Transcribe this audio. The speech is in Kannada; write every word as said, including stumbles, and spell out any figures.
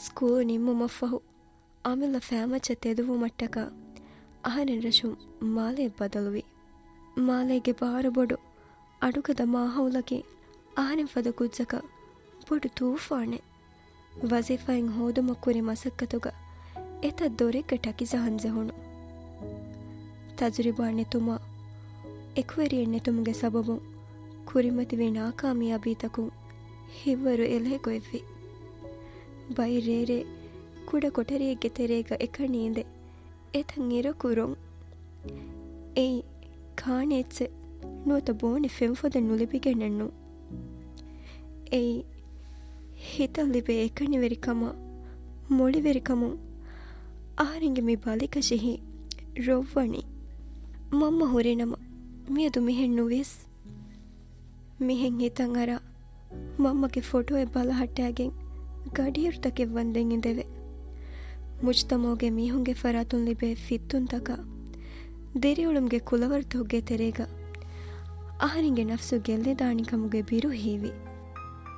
ಸ್ಕೂಲ್ ನಿಮ್ಮ ಮಫಹು ಆಮೇಲೆ ಫ್ಯಾಮಚ ತೆದುವು ಮಟ್ಟಕ ಅಹನೆನ್ ರಶುಂ ಮಾಲೆ ಬದಲುವಿ ಮಾಲೆಗೆ ಬಾರ ಬೊಡು ಅಡುಗದ ಮಾಹೌಲಗೆ ಅಹನೆನ್ ಫದ ಕುಜ್ಜಕ ಬೊಡು ತೂಫಾಣೆ ವಜೀಫಾಯಿನ್ ಹೋದುಮ ಕುರಿ ಮಸಕ್ಕತುಗ ಎತ ದೊರೆಗ ಟಕಿಜ ಹಂಜೆ ಹುಣು ತಜುರಿಬಾಣೆ ತುಮ ಎಕ್ವೆರಿ ಎಣ್ಣೆ ತುಮಗೆ ಸಬಬು ಕುರಿಮತಿವಿ ನಾಕಾಮಿಯಾಬೀತಕು ಹಿವ್ವರು ಎಲೆ ಗೊಯ್ವಿ ಬೈ ರೇರೆ ಕುಡ ಕೊಟರಿಯಗೆ ತೆರೆಗ ಎಕಣೀಂದೆ ಎತಂ ಇರ ಕುರೊಂ ಏಯ್ ಕಾಣೆಚ್ಚೆ ನೂತ ಬೋಣಿ ಫೆಂಫೊದೆ ನುಲಿಬಿಗೆ ನೆಣ್ಣು ಏಯ್ ಹಿತಲ್ಲಿಬೆ ಎಕಣಿವೆರಿ ಕಮ ಮೊಳಿವೆರಿ ಕಮು ಆರಿಂಗೆ ಮಿ ಬಾಲಿಕ ಶಿಹಿ ರೊವ್ವಣಿ ಮಮ್ಮ ಹುರಿನಮ ಮಿಯದು ಮಿಹೆಣ್ಣು ವೀಸ್ ಮಿಹೆಂ ಹಿತಂ ಅರ ಮಮ್ಮಗೆ ಫೋಟೋೆ ಬಲ ಹಟ್ಟಾಗೆಂ ಗಡಿಯರ್ತಕ್ಕೆ ವಂದೆಂಗಿಂದೆವೆ ಮುಜ್ತಮೋಗೆ ಮೀಹುಂಗೆ ಫರಾತುನ್ ಲಿಬೆ ಫಿತ್ತುನ್ ತಕ ದೆರಿಯೊಳುಮ್ಗೆ ಕುಲವರ್ತ ಹೊಗ್ಗೆ ತೆರೆಗ ಆಹರಿಂಗೆ ನಫ್ಸು ಗೆಲ್ಲೆ ದಾಣಿಕಮುಗೆ ಬಿರು ಹೀವಿ